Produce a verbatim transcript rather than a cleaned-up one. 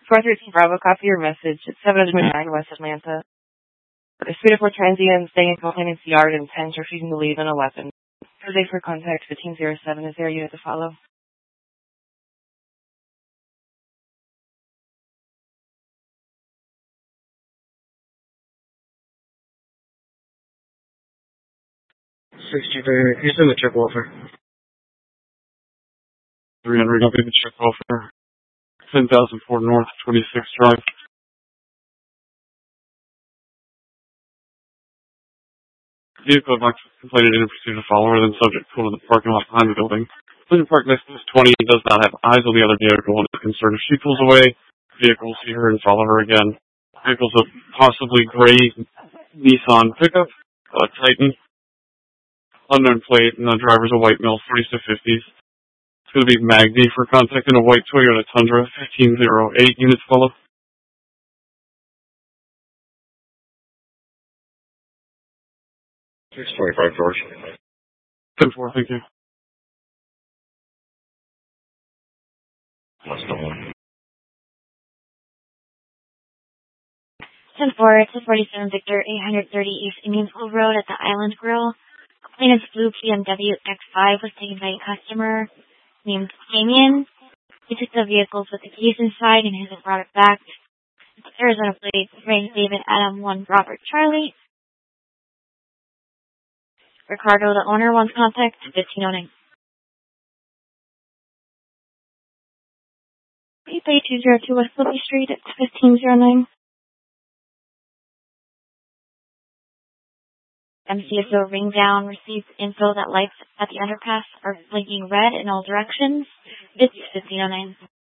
four thirteen Bravo, copy your message. It's seven oh nine West Atlanta. A suite of four transients staying in complainant's yard and tents refusing to leave in a weapon. Thursday for contact fifteen oh seven. Is there a unit to follow? sixty-three, he's in the trip welfare. three hundred, I'll be the trip welfare. ten thousand four North, twenty-six Drive. Vehicle of complainant in pursuit of follower, then subject pulled in the parking lot behind the building. Complainant parked next to this twenty does not have eyes on the other vehicle and is concerned if she pulls away, the vehicle will see her and follow her again. Vehicle's a possibly gray Nissan pickup, uh, Titan, unknown plate, and the driver's a white male, forty-six fifties. It's going to be Magni for contact in a white Toyota Tundra, fifteen oh eight, units follow. six twenty-five, George. ten four, thank you. That's the one. ten four, it's a forty-seven Victor, eight thirty East Indiansville Road at the Island Grill. Complainant's blue B M W X five was taken by a customer named Damien. He took the vehicles with the keys inside and hasn't brought it back. It's Arizona plate, Frank David Adam one Robert Charlie. Ricardo, the owner, wants contact fifteen oh nine. eight two oh two West Liberty Street at fifteen oh nine. M C S O ring down received info that lights at the underpass are blinking red in all directions. It's fifteen oh nine.